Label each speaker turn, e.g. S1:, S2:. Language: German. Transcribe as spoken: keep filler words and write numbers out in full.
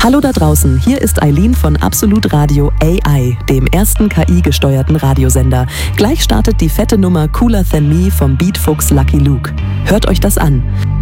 S1: Hallo da draußen, hier ist Eileen von Absolut Radio A I, dem ersten K I-gesteuerten Radiosender. Gleich startet die fette Nummer Cooler Than Me vom Beatfuchs Lucky Luke. Hört euch das an.